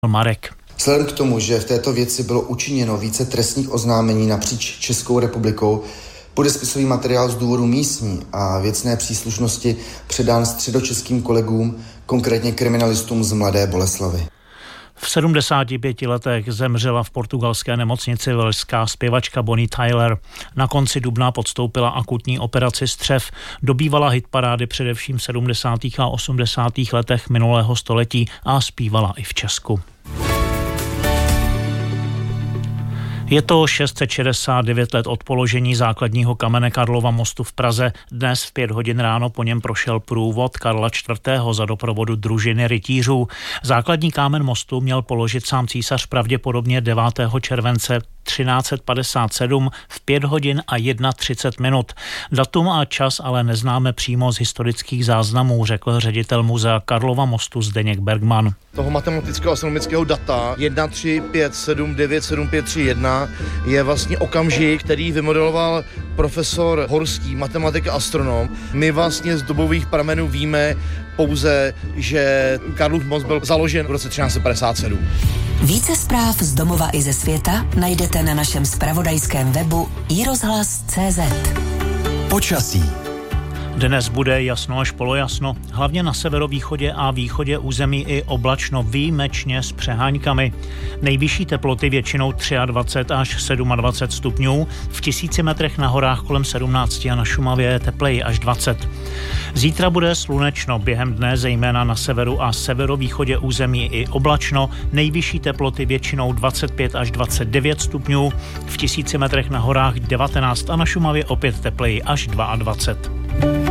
Marek. Vzhledem k tomu, že v této věci bylo učiněno více trestních oznámení napříč Českou republikou, bude spisový materiál z důvodu místní a věcné příslušnosti předán středočeským kolegům, konkrétně kriminalistům z Mladé Boleslavi. V 75 letech zemřela v portugalské nemocnici welská zpěvačka Bonnie Tyler. Na konci dubna podstoupila akutní operaci střev. Dobývala hitparády především v 70. a 80. letech minulého století a zpívala i v Česku. Je to 669 let od položení základního kamene Karlova mostu v Praze. Dnes v 5 hodin ráno po něm prošel průvod Karla IV. Za doprovodu družiny rytířů. Základní kámen mostu měl položit sám císař pravděpodobně 9. července 1357 v 5 hodin a 31 minut. Datum a čas ale neznáme přímo z historických záznamů, řekl ředitel muzea Karlova mostu Zdeněk Bergman. Toho matematického astronomického data 135797531 je vlastně okamžik, který vymodeloval profesor Horský, matematik a astronom. My vlastně z dobových pramenů víme pouze, že Karlův most byl založen v roce 1357. Více zpráv z domova i ze světa najdete na našem zpravodajském webu iRozhlas.cz. Počasí. Dnes bude jasno až polojasno, hlavně na severovýchodě a východě území i oblačno výjimečně s přeháňkami. Nejvyšší teploty většinou 23 až 27 stupňů, v 1000 metrech na horách kolem 17 a na Šumavě tepleji až 20. Zítra bude slunečno, během dne zejména na severu a severovýchodě území i oblačno, nejvyšší teploty většinou 25 až 29 stupňů, v 1000 metrech na horách 19 a na Šumavě opět tepleji až 22.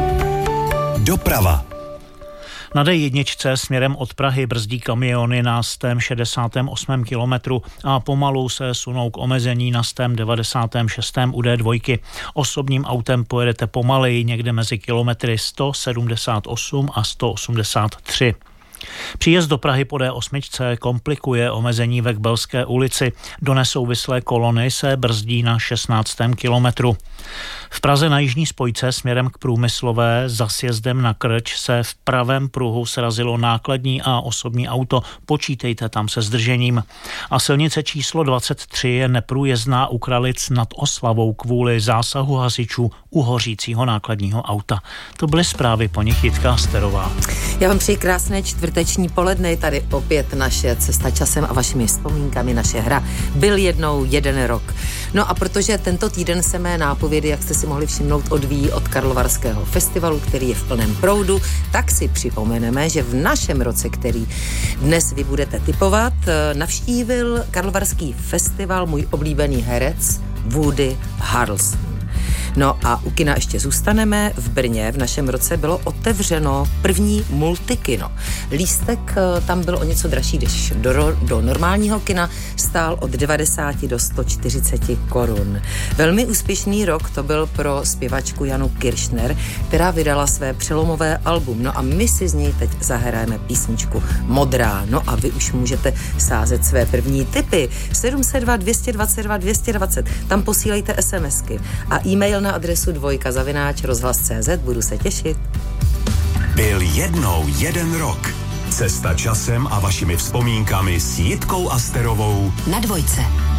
Doprava. Na D1 směrem od Prahy brzdí kamiony na 168. kilometru a pomalu se sunou k omezení na 196. u D2. Osobním autem pojedete pomaleji někde mezi kilometry 178 a 183. Příjezd do Prahy po D8 komplikuje omezení ve Kbelské ulici. Do nesouvislé kolony se brzdí na 16. kilometru. V Praze na jižní spojce směrem k Průmyslové za sjezdem na Krč se v pravém pruhu srazilo nákladní a osobní auto. Počítejte tam se zdržením. A silnice číslo 23 je neprůjezdná u Kralic nad Oslavou kvůli zásahu hasičů u hořícího nákladního auta. To byly zprávy, po nich Jitka Asterová. Já vám přeji krásné čtvrteční poledne, tady opět naše cesta časem a vašimi vzpomínkami, naše hra Byl jednou jeden rok. No a protože tento týden se mé nápovědy, jak jste si mohli všimnout, odvíjí od Karlovarského festivalu, který je v plném proudu, tak si připomeneme, že v našem roce, který dnes vy budete tipovat, navštívil Karlovarský festival můj oblíbený herec Woody Harrelson. No a u kina ještě zůstaneme. V Brně v našem roce bylo otevřeno první multikino. Lístek tam byl o něco dražší, když do normálního kina stál od 90 do 140 korun. Velmi úspěšný rok to byl pro zpěvačku Janu Kiršner, která vydala své přelomové album. No a my si z něj teď zahrajeme písničku Modrá. No a vy už můžete sázet své první tipy. 702 222 220. Tam posílejte SMSky a e-mail na adresu dvojka@rozhlas.cz. Budu se těšit. Byl jednou jeden rok. Cesta časem a vašimi vzpomínkami s Jitkou Asterovou na Dvojce.